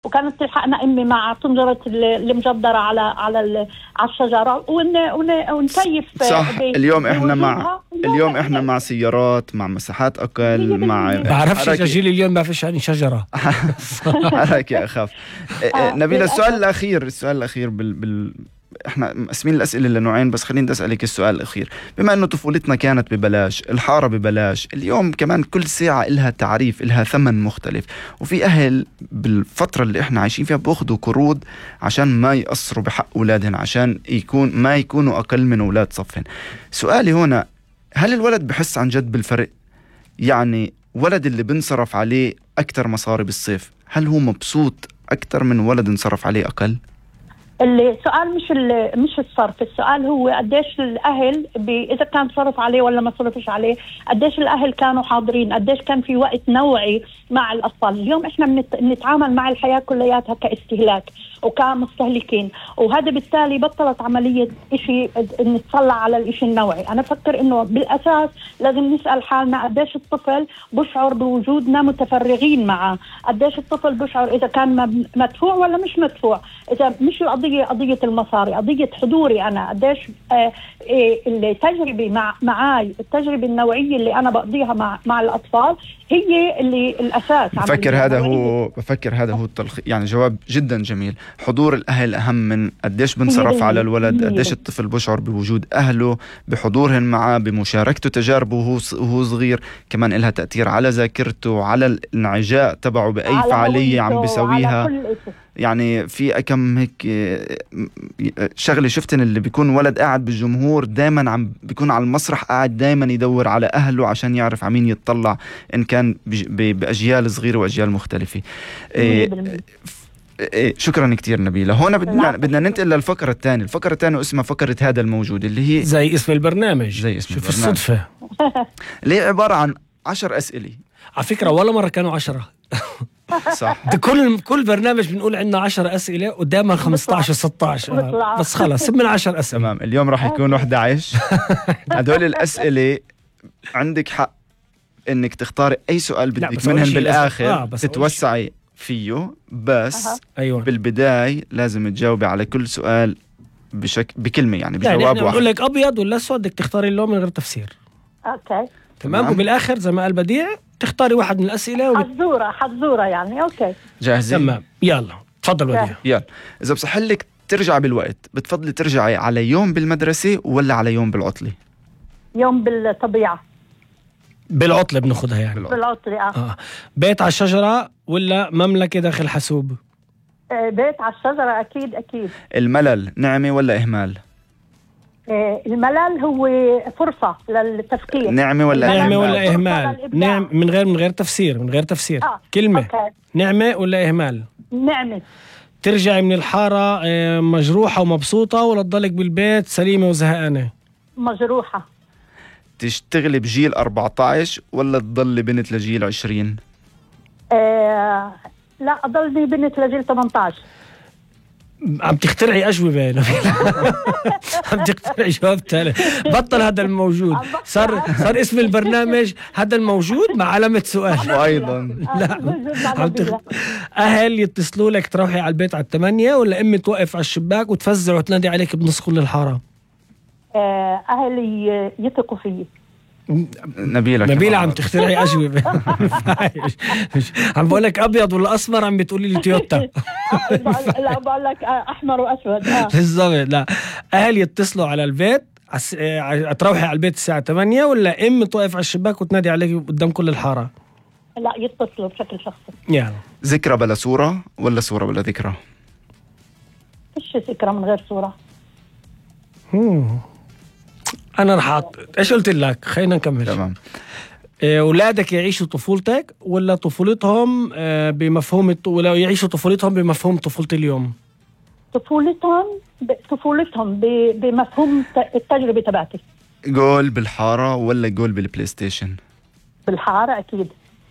وكانت تلحقنا امي مع طنجره المجدره على الشجره ونكيف. صح. اليوم احنا مع سيارات، مع مساحات اقل، مع بعرفش جيل اليوم ما فيش يعني شجره. حركة اخاف. نبيلة، السؤال الاخير احنا مقسمين الاسئله لنوعين، بس خليني اسالك السؤال الاخير. بما انه طفولتنا كانت ببلاش، الحاره ببلاش، اليوم كمان كل ساعه إلها تعريف، إلها ثمن مختلف، وفي اهل بالفتره اللي احنا عايشين فيها باخذوا قروض عشان ما يقصروا بحق اولادهم، عشان ما يكونوا اقل من اولاد صفهم. سؤالي هنا، هل الولد بحس عن جد بالفرق؟ يعني ولد اللي بنصرف عليه اكثر مصاري بالصيف، هل هو مبسوط اكثر من ولد انصرف عليه اقل؟ السؤال مش الصرف، السؤال هو قديش الاهل اذا كان صرف عليه ولا ما صرفش عليه، قديش الاهل كانوا حاضرين، قديش كان في وقت نوعي مع الاطفال. اليوم احنا بنتعامل مع الحياه كلياتها كاستهلاك وكمستهلكين، وهذا بالتالي بطلت عمليه شيء نتطلع على الشيء النوعي. انا بفكر انه بالاساس لازم نسال حالنا قديش الطفل بشعر بوجودنا متفرغين معه، قديش الطفل بشعر اذا كان مدفوع ولا مش مدفوع، اذا مش القضيه قضيه المصاري، قضيه حضوري انا، قديش التجربه معاي، التجربه النوعيه اللي انا بقضيها مع الاطفال هي اللي الاساس. بفكر هذا هو يعني جواب جدا جميل. حضور الاهل اهم من قديش بنصرف على الولد، قديش الطفل بشعر بوجود اهله، بحضورهم معه، بمشاركته تجاربه وهو صغير، كمان لها تاثير على ذاكرته، على الانعجاء تبعه باي فعاليه عم بيسويها. يعني في كم هيك شغله شفتن، اللي بيكون ولد قاعد بالجمهور دائما بيكون على المسرح قاعد دائما يدور على اهله عشان يعرف عمين يتطلع، ان كان باجيال صغيره واجيال مختلفه. شكرا كتير نبيلة. هون بدنا ننتقل للفقرة الثانية. الفقرة الثانية اسمها فقرة هذا الموجود، اللي هي زي اسم البرنامج. شوف الصدفة. اللي هي عبارة عن 10 أسئلة. على فكرة ولا مرة كانوا 10. صح. كل برنامج بنقول عندنا 10 أسئلة قدامها 15 16 بس خلاص من 10 أسئلة. تمام. اليوم راح يكونوا 11. هدول الأسئلة عندك حق انك تختاري اي سؤال بدك منهم بالاخر تتوسعي فيه، بس أيوة. بالبداية لازم تجاوبي على كل سؤال بكلمة، يعني بجواب واحد. بقول لك ابيض ولا اسود، بدك تختاري اللون من غير تفسير. اوكي تمام. وبالاخر زي ما قال بديع تختاري واحد من الاسئله حظوره يعني. اوكي جاهزين؟ تمام. يلا تفضل بديع. يلا. اذا بصح لك ترجعي بالوقت، بتفضلي ترجعي على يوم بالمدرسة ولا على يوم بالعطلة؟ يوم بالطبيعة. بالعطلة بناخدها يعني. بالعطلة. بيت على الشجرة ولا مملكة داخل حاسوب؟ بيت على الشجرة أكيد. الملل نعمة ولا إهمال؟ الملل هو فرصة للتفكير. نعمة ولا إهمال؟ نعم من غير تفسير. كلمة. أوكي. نعمة ولا إهمال؟ نعمة. ترجعي من الحارة مجروحة ومبسوطة ولا تضلك بالبيت سليمة وزهقانة؟ مجروحة. تشتغلي بجيل 14 ولا تضلي بنت لجيل 20؟ لا أضلني بنت لجيل 18. عم تخترعي أجوبة. عم تخترعي جواب ثالث. بطل هذا الموجود. صار اسم البرنامج هذا الموجود مع علامة سؤال. وأيضا لا أهل يتصلوا لك تروحي على البيت على 8 ولا أمي توقف على الشباك وتفزع وتنادي عليك بنص كل الحارة؟ أهلي يثقوا فيي. نبيلة عم تخترعي أجوبة. عم بقول لك أبيض ولا أسمر، عم بتقولي لي تويوتا. لا بقول لك أحمر وأسود. بالضبط. لا أهل يتصلوا على البيت تروحي على البيت الساعة 8 ولا أم توقف على الشباك وتنادي عليك قدام كل الحارة؟ لا يتصلوا بشكل شخصي. يعني ذكرى بلا صورة ولا صورة بلا ذكرى؟ فيش ذكرى من غير صورة. أنا رح إيش قلت لك؟ خلينا نكمل. تمام. أولادك يعيشوا طفولتك ولا طفولتهم بمفهوم ولا يعيشوا طفولتهم بمفهوم طفولة اليوم؟ طفولتهم بمفهوم التجربة تبعتي. جول بالحارة ولا جول بالبلاي ستيشن؟ بالحارة أكيد.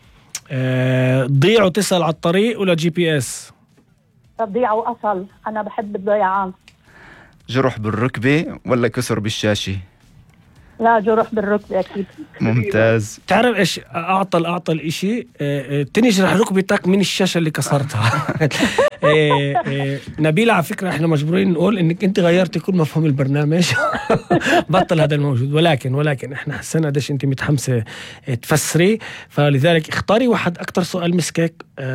ضيع وتسأل على الطريق ولا GPS؟ ضيع وأصل، أنا بحب الضيعان. جرح بالركبة ولا كسر بالشاشة؟ لا جروح بالركبة أكيد. ممتاز. تعرف إيش أعطى الإشي تنجرح ركبتك من الشاشة اللي كسرتها. نبيلة على فكرة إحنا مجبورين نقول إنك أنت غيرتي كل مفهوم البرنامج. بطل هذا الموجود، ولكن إحنا حسنا قديش أنت متحمسة تفسري، فلذلك اختاري واحد أكتر سؤال مسكك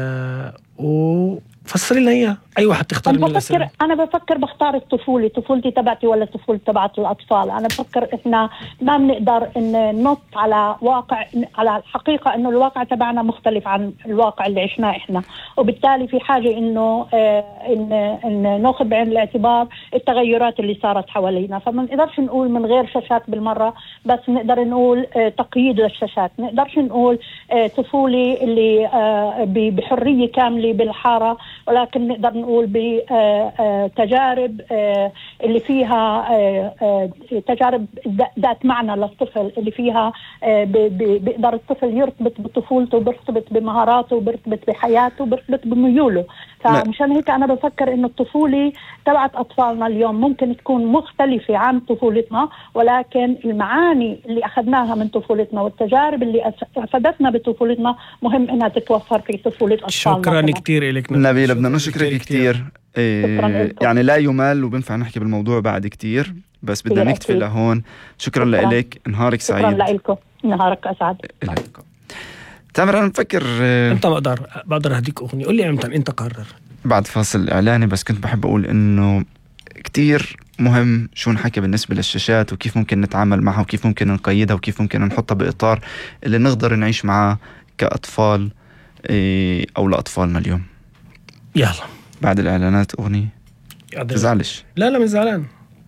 وفسري لنا إياه. أي واحد تختار من الأسئلة؟ أنا بفكر بختار طفولتي تبعتي ولا طفولة تبعت الأطفال. أنا بفكر إحنا ما بنقدر إن ننط على واقع، على الحقيقة إنه الواقع تبعنا مختلف عن الواقع اللي عشناه إحنا، وبالتالي في حاجة إنه إن ناخذ بعين الاعتبار التغيرات اللي صارت حوالينا. فما نقدرش نقول من غير شاشات بالمرة، بس نقدر نقول تقييد للشاشات. نقدرش نقول طفولي اللي بحرية كاملة بالحارة، ولكن نقدر نقول بتجارب اللي فيها تجارب ذات معنى للطفل، اللي فيها بيقدر الطفل يرتبط بطفولته، بيرتبط بمهاراته، بيرتبط بحياته، بيرتبط بميوله. فمشان هيك أنا بفكر إنه الطفولة تبعت أطفالنا اليوم ممكن تكون مختلفة عن طفولتنا، ولكن المعاني اللي أخذناها من طفولتنا والتجارب اللي أفادتنا بطفولتنا مهم إنها تتوفر في طفولة أطفالنا. شكرا كتير لك نبيلة، بدنا نشكرك كتير. يعني لا يمل وبنفع نحكي بالموضوع بعد كتير، بس بدنا نكتفي لهون. شكرا لك، نهارك سعيد. شكرا لكم، نهارك أسعد. تامر أنا مفكر أنت بقدر أهديك أغنية، قول لي أمتى أنت قرر بعد فاصل إعلاني. بس كنت بحب أقول إنه كتير مهم شو نحكي بالنسبة للشاشات، وكيف ممكن نتعامل معها، وكيف ممكن نقيدها، وكيف ممكن نحطها بإطار اللي نقدر نعيش معاه كأطفال أو لأطفالنا اليوم. يلا بعد الإعلانات أغنية. تزعلش؟ لا مش زعلان.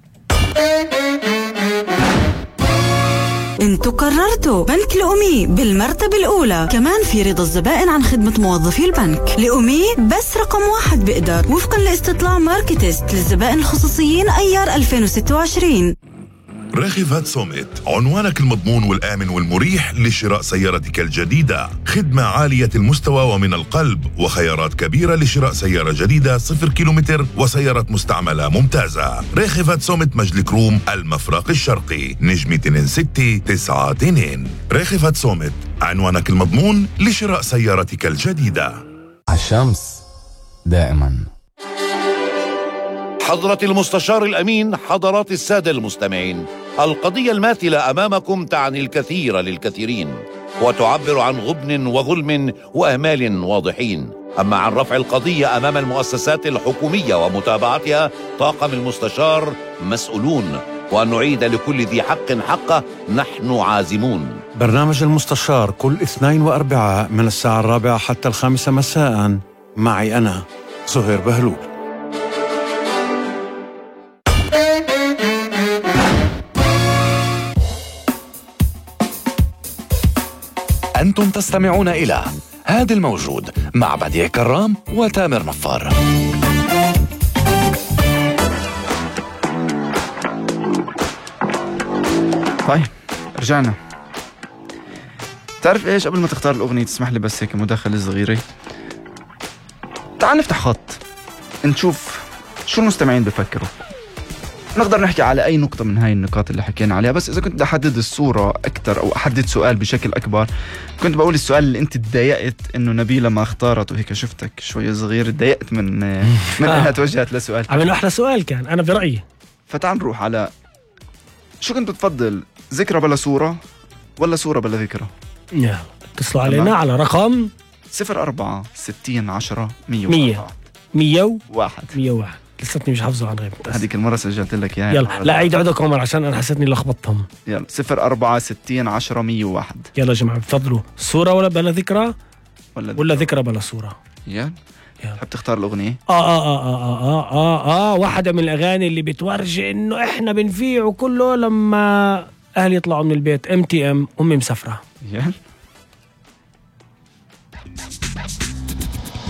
انتوا قررتوا بنك لأمي بالمرتبة الأولى، كمان في رضا الزبائن عن خدمة موظفي البنك. لأمي بس رقم 1 بقدر وفقا لاستطلاع ماركتست للزبائن الخصوصيين أيار 2026. راخفات سوميت، عنوانك المضمون والآمن والمريح لشراء سيارتك الجديدة. خدمة عالية المستوى ومن القلب، وخيارات كبيرة لشراء سيارة جديدة 0 كيلومتر وسيارة مستعملة ممتازة. راخفات سوميت مجلك روم المفرق الشرقي، نجمة 2692. راخفات سوميت، عنوانك المضمون لشراء سيارتك الجديدة. الشمس دائما. حضرة المستشار الأمين، حضرات السادة المستمعين، القضية الماثلة أمامكم تعني الكثير للكثيرين، وتعبر عن غبن وظلم وأمال واضحين. أما عن رفع القضية أمام المؤسسات الحكومية ومتابعتها، طاقم المستشار مسؤولون، وأن نعيد لكل ذي حق حقه نحن عازمون. برنامج المستشار كل اثنين وأربعاء من الساعة 4 حتى 5 مساء، معي أنا زهير بهلول. أنتم تستمعون إلى هذا الموجود مع بديع كرام وتامر نفار. طيب رجعنا. تعرف إيش، قبل ما تختار الأغنية تسمح لي بس هيك مداخلة صغيرة. تعال نفتح خط نشوف شو المستمعين بفكروا. نقدر نحكي على أي نقطة من هاي النقاط اللي حكينا عليها، بس إذا كنت أحدد الصورة أكتر أو أحدد سؤال بشكل أكبر، كنت بقول السؤال اللي أنت تضايقت إنه نبيلة ما اختارت، وهيك شفتك شوية صغير تضايقت من أنها توجهت لسؤال. عملوا أحلى سؤال كان أنا برأيي. فتعال نروح على شو كنت بتفضل، ذكرى بلا صورة ولا صورة بلا ذكرى؟ يلا اتصلوا علينا على رقم 04 60 10 101. لساتني مش حافظه عن غير هذيك المرة سجلت لك اياها. يلا لا عيد عودك عمر عشان انا حسيتني لخبطتهم. يلا 04 60 10 101. يلا يا جماعة بتفضلوا صورة ولا بلا ذكرى ولا ذكرى بلا صورة؟ يلا تحب تختار الأغنية؟ واحدة من الأغاني اللي بتورجي إنه إحنا بنفيع كله لما أهل يطلعوا من البيت. MTM أمي مسافرة. يلا